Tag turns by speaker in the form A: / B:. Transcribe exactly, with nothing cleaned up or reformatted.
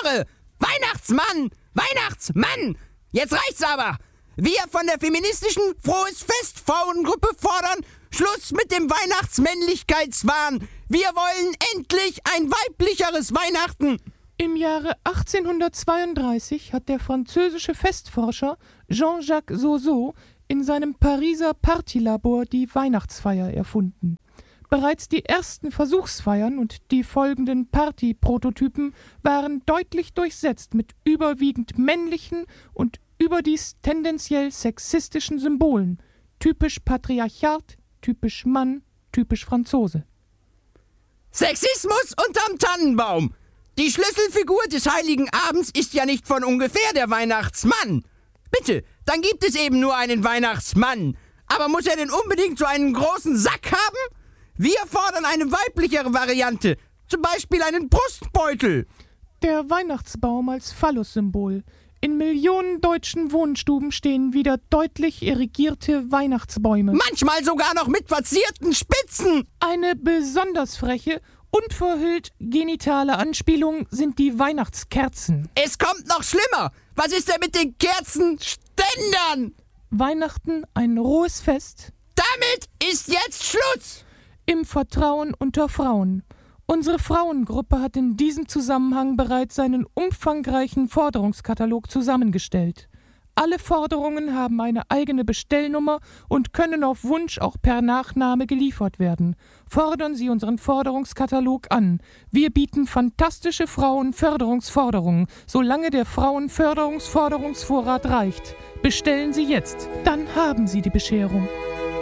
A: Gratuliere! Weihnachtsmann! Weihnachtsmann! Jetzt reicht's aber! Wir von der feministischen Frohes Fest Frauengruppe fordern Schluss mit dem Weihnachtsmännlichkeitswahn! Wir wollen endlich ein weiblicheres Weihnachten!
B: Im Jahre achtzehnhundertzweiunddreißig hat der französische Festforscher Jean-Jacques Zozo in seinem Pariser Partylabor die Weihnachtsfeier erfunden. Bereits die ersten Versuchsfeiern und die folgenden Party-Prototypen waren deutlich durchsetzt mit überwiegend männlichen und überdies tendenziell sexistischen Symbolen. Typisch Patriarchat, typisch Mann, typisch Franzose.
A: Sexismus unterm Tannenbaum! Die Schlüsselfigur des Heiligen Abends ist ja nicht von ungefähr der Weihnachtsmann. Bitte, dann gibt es eben nur einen Weihnachtsmann. Aber muss er denn unbedingt so einen großen Sack haben? Wir fordern eine weiblichere Variante, zum Beispiel einen Brustbeutel.
B: Der Weihnachtsbaum als Phallus-Symbol. In Millionen deutschen Wohnstuben stehen wieder deutlich irrigierte Weihnachtsbäume.
A: Manchmal sogar noch mit verzierten Spitzen.
B: Eine besonders freche, unverhüllt genitale Anspielung sind die Weihnachtskerzen.
A: Es kommt noch schlimmer. Was ist denn mit den Kerzenständern?
B: Weihnachten ein rohes Fest.
A: Damit ist jetzt Schluss.
B: Im Vertrauen unter Frauen. Unsere Frauengruppe hat in diesem Zusammenhang bereits einen umfangreichen Forderungskatalog zusammengestellt. Alle Forderungen haben eine eigene Bestellnummer und können auf Wunsch auch per Nachnahme geliefert werden. Fordern Sie unseren Forderungskatalog an. Wir bieten fantastische Frauenförderungsforderungen, solange der Frauenförderungsforderungsvorrat reicht. Bestellen Sie jetzt, dann haben Sie die Bescherung.